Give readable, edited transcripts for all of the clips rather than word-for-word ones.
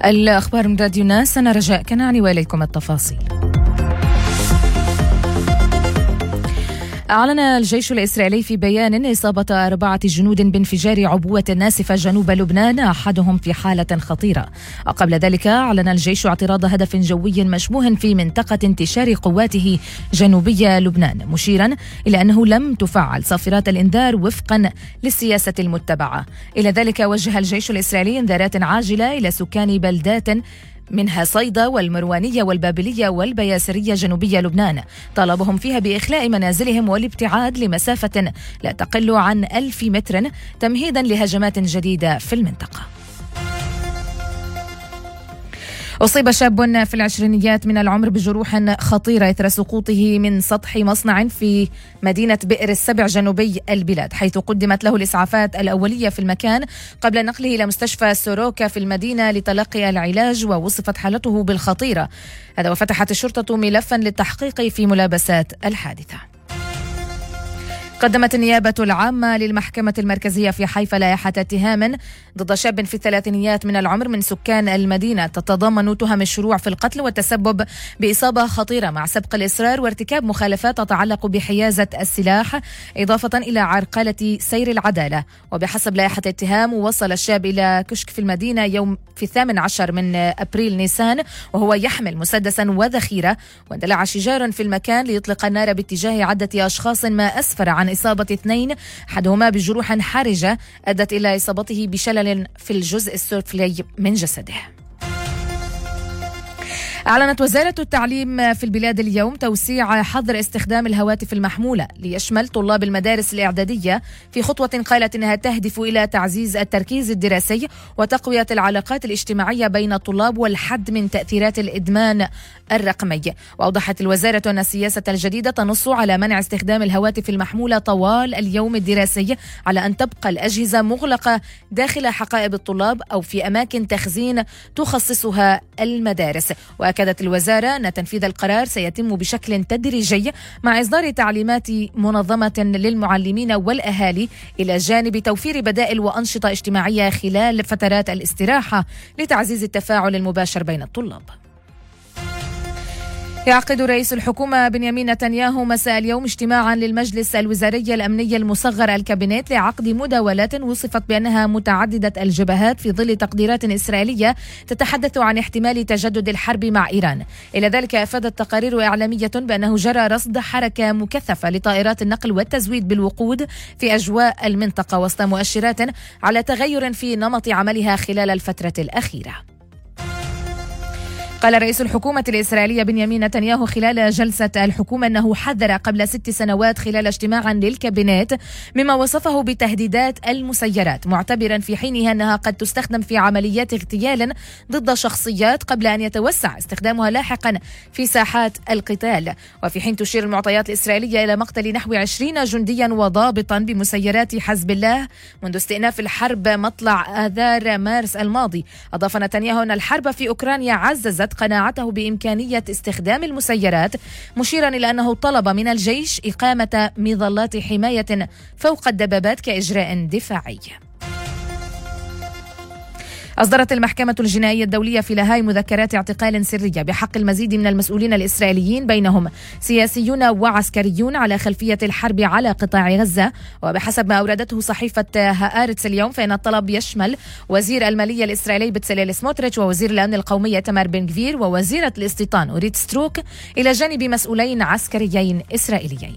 الأخبار من راديو ناس، أنا رجاء كنعاني وإليكم التفاصيل. أعلن الجيش الإسرائيلي في بيان إصابة 4 جنود بانفجار عبوة ناسفة جنوب لبنان، أحدهم في حالة خطيرة. وقبل ذلك أعلن الجيش اعتراض هدف جوي مشبوه في منطقة انتشار قواته جنوبي لبنان، مشيرا إلى أنه لم تفعل صافرات الإنذار وفقا للسياسة المتبعة. إلى ذلك وجه الجيش الإسرائيلي إنذارات عاجلة إلى سكان بلدات منها صيدا والمروانية والبابلية والبياسرية جنوبية لبنان، طالبهم فيها بإخلاء منازلهم والابتعاد لمسافة لا تقل عن 1000 متر تمهيدا لهجمات جديدة في المنطقة. أصيب شاب في العشرينيات من العمر بجروح خطيرة إثر سقوطه من سطح مصنع في مدينة بئر السبع جنوبي البلاد، حيث قدمت له الإسعافات الأولية في المكان قبل نقله إلى مستشفى سوروكا في المدينة لتلقي العلاج، ووصفت حالته بالخطيرة. هذا وفتحت الشرطة ملفا للتحقيق في ملابسات الحادثة. قدمت النيابة العامة للمحكمة المركزية في حيفا لائحة اتهام ضد شاب في الثلاثينيات من العمر من سكان المدينة، تتضمن تهم الشروع في القتل والتسبب بإصابة خطيرة مع سبق الإصرار وارتكاب مخالفات تتعلق بحيازة السلاح، إضافة إلى عرقلة سير العدالة. وبحسب لائحة الاتهام وصل الشاب إلى كشك في المدينة يوم في 18 من أبريل نيسان وهو يحمل مسدسا وذخيرة، واندلع شجار في المكان ليطلق النار باتجاه عدة أشخاص، ما أسفر عن إصابة 2 أحدهما بجروح حرجة أدت إلى إصابته بشلل في الجزء السفلي من جسده. أعلنت وزارة التعليم في البلاد اليوم توسيع حظر استخدام الهواتف المحمولة ليشمل طلاب المدارس الإعدادية، في خطوة قالت إنها تهدف إلى تعزيز التركيز الدراسي وتقوية العلاقات الاجتماعية بين الطلاب والحد من تأثيرات الإدمان الرقمي. وأوضحت الوزارة أن السياسة الجديدة تنص على منع استخدام الهواتف المحمولة طوال اليوم الدراسي، على أن تبقى الأجهزة مغلقة داخل حقائب الطلاب أو في أماكن تخزين تخصصها المدارس. وأكدت الوزارة أن تنفيذ القرار سيتم بشكل تدريجي مع إصدار تعليمات منظمة للمعلمين والأهالي، إلى جانب توفير بدائل وأنشطة اجتماعية خلال فترات الاستراحة لتعزيز التفاعل المباشر بين الطلاب. يعقد رئيس الحكومة بنيامين نتنياهو مساء اليوم اجتماعا للمجلس الوزاري الأمني المصغر الكابينت لعقد مداولات وصفت بأنها متعددة الجبهات، في ظل تقديرات إسرائيلية تتحدث عن احتمال تجدد الحرب مع إيران. إلى ذلك أفادت تقارير إعلامية بأنه جرى رصد حركة مكثفة لطائرات النقل والتزويد بالوقود في أجواء المنطقة، وسط مؤشرات على تغير في نمط عملها خلال الفترة الأخيرة. قال رئيس الحكومة الإسرائيلية بنيامين نتنياهو خلال جلسة الحكومة أنه حذر قبل 6 سنوات خلال اجتماع للكابينت مما وصفه بتهديدات المسيرات، معتبرا في حينها أنها قد تستخدم في عمليات اغتيال ضد شخصيات قبل أن يتوسع استخدامها لاحقا في ساحات القتال. وفي حين تشير المعطيات الإسرائيلية إلى مقتل نحو 20 جنديا وضابطا بمسيرات حزب الله منذ استئناف الحرب مطلع آذار مارس الماضي. أضاف نتنياهو أن الحرب في أوكرانيا عززت قناعته بإمكانية استخدام المسيرات، مشيرا إلى أنه طلب من الجيش إقامة مظلات حماية فوق الدبابات كإجراء دفاعي. أصدرت المحكمة الجنائية الدولية في لاهاي مذكرات اعتقال سرية بحق المزيد من المسؤولين الإسرائيليين، بينهم سياسيون وعسكريون، على خلفية الحرب على قطاع غزة. وبحسب ما أوردته صحيفة هآرتس اليوم، فإن الطلب يشمل وزير المالية الإسرائيلي بتسليل سموتريتش، ووزير الأمن القومي تمار بن غفير، ووزيرة الاستيطان أوريت ستروك، إلى جانب مسؤولين عسكريين إسرائيليين.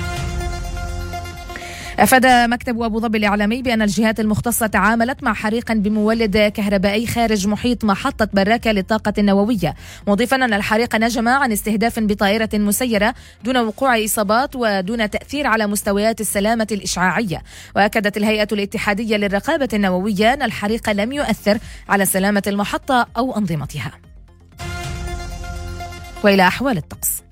أفاد مكتب أبو ظبي الإعلامي بأن الجهات المختصة تعاملت مع حريق بمولد كهربائي خارج محيط محطة براكة للطاقة النووية، مضيفا أن الحريق نجم عن استهداف بطائرة مسيرة دون وقوع إصابات ودون تأثير على مستويات السلامة الإشعاعية. وأكدت الهيئة الاتحادية للرقابة النووية أن الحريق لم يؤثر على سلامة المحطة أو أنظمتها. وإلى أحوال الطقس.